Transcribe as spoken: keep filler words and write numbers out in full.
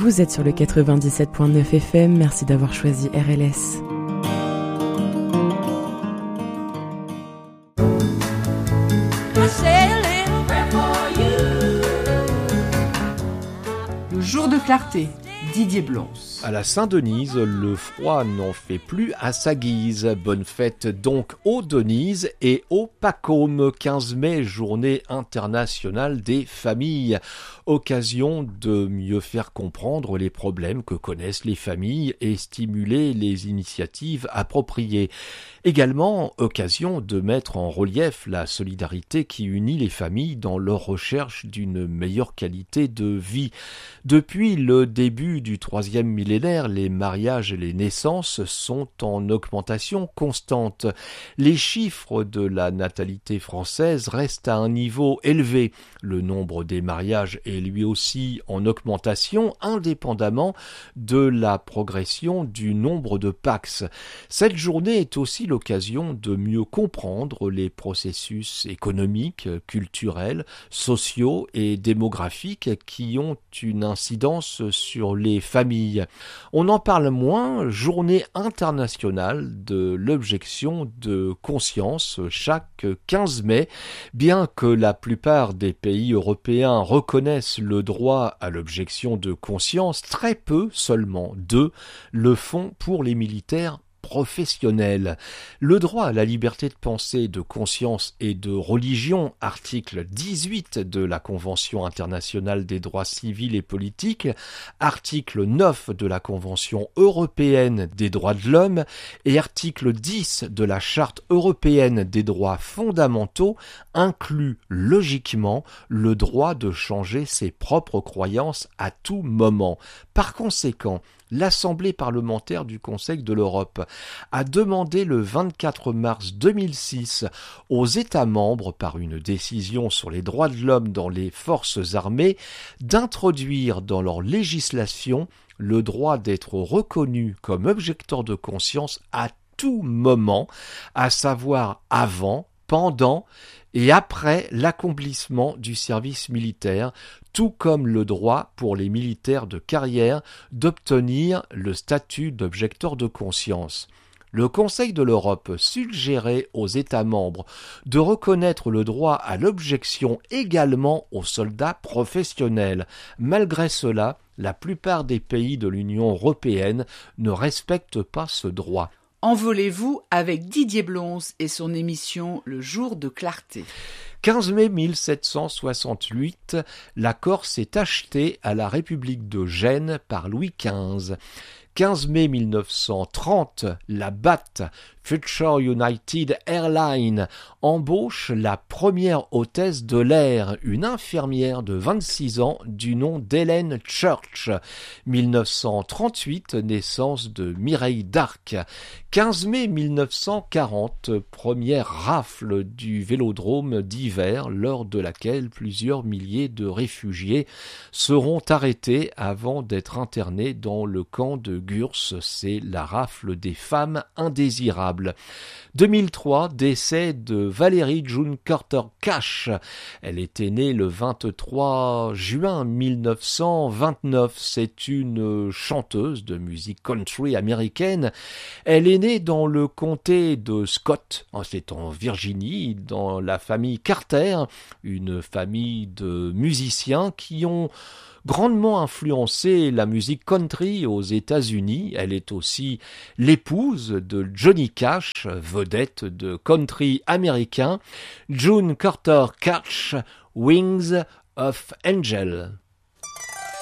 Vous êtes sur le quatre-vingt-dix-sept point neuf F M, merci d'avoir choisi R L S. Le jour de clarté, Didier Blons. À la Saint-Denise, le froid n'en fait plus à sa guise. Bonne fête donc aux Denises et au Pacôme, quinze mai, journée internationale des familles. Occasion de mieux faire comprendre les problèmes que connaissent les familles et stimuler les initiatives appropriées. Également, occasion de mettre en relief la solidarité qui unit les familles dans leur recherche d'une meilleure qualité de vie. Depuis le début du troisième millénaire, les mariages et les naissances sont en augmentation constante. Les chiffres de la natalité française restent à un niveau élevé. Le nombre des mariages est lui aussi en augmentation, indépendamment de la progression du nombre de Pacs. Cette journée est aussi l'occasion de mieux comprendre les processus économiques, culturels, sociaux et démographiques qui ont une incidence sur les familles. On en parle moins, journée internationale de l'objection de conscience chaque quinze mai, bien que la plupart des pays européens reconnaissent le droit à l'objection de conscience, très peu, seulement deux, le font pour les militaires professionnels. Le droit à la liberté de pensée, de conscience et de religion, article dix-huit de la Convention internationale des droits civils et politiques, article neuf de la Convention européenne des droits de l'homme et article dix de la Charte européenne des droits fondamentaux inclut logiquement le droit de changer ses propres croyances à tout moment. Par conséquent, l'Assemblée parlementaire du Conseil de l'Europe a demandé le vingt-quatre mars deux mille six aux États membres, par une décision sur les droits de l'homme dans les forces armées, d'introduire dans leur législation le droit d'être reconnu comme objecteur de conscience à tout moment, à savoir avant, pendant et après l'accomplissement du service militaire, tout comme le droit pour les militaires de carrière d'obtenir le statut d'objecteur de conscience. Le Conseil de l'Europe suggérait aux États membres de reconnaître le droit à l'objection également aux soldats professionnels. Malgré cela, la plupart des pays de l'Union européenne ne respectent pas ce droit. Envolez-vous avec Didier Blons et son émission Le jour de clarté. quinze mai mille sept cent soixante-huit, la Corse est achetée à la République de Gênes par Louis quinze. quinze mai mille neuf cent trente, la B A T, Future United Airlines, embauche la première hôtesse de l'air, une infirmière de vingt-six ans du nom d'Hélène Church. mille neuf cent trente-huit, naissance de Mireille d'Arc. quinze mai mille neuf cent quarante, première rafle du Vélodrome d'hiver, lors de laquelle plusieurs milliers de réfugiés seront arrêtés avant d'être internés dans le camp de Gurs. C'est la rafle des femmes indésirables. deux mille trois, décès de Valérie June Carter Cash. Elle était née le vingt-trois juin mille neuf cent vingt-neuf. C'est une chanteuse de musique country américaine. Elle est née dans le comté de Scott, c'est en Virginie, dans la famille Carter, une famille de musiciens qui ont grandement influencé la musique country aux États-Unis. Elle est aussi l'épouse de Johnny Cash, vedette de country américain. June Carter Cash, Wings of Angel.